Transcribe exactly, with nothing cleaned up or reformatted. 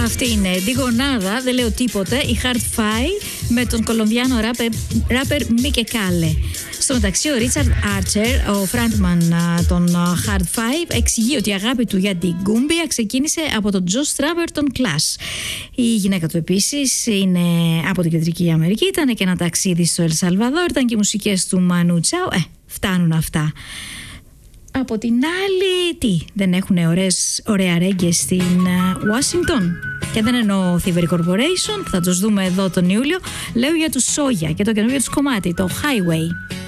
Αυτή είναι τη γονάδα, δεν λέω τίποτε, η Hard Five με τον Κολομβιάνο ράπερ Μίκε Κάλε. Στο μεταξύ, ο Ρίτσαρντ Άρτσερ, ο frontman των Hard Five, εξηγεί ότι η αγάπη του για την κούμπια ξεκίνησε από τον Τζο Στράβερ των Clash. Η γυναίκα του επίσης είναι από την Κεντρική Αμερική, ήταν και ένα ταξίδι στο Ελ Σαλβαδόρ, ήταν και οι μουσικές του Μανού Τσάου. Ε, φτάνουν αυτά. Από την άλλη, τι, δεν έχουν ωραίες, ωραία ρέγγες στην Ουάσιγκτον? Και δεν εννοώ Thievery Corporation, που θα τους δούμε εδώ τον Ιούλιο. Λέω για τους Σόγια και το καινούργιο τους κομμάτι, το Highway.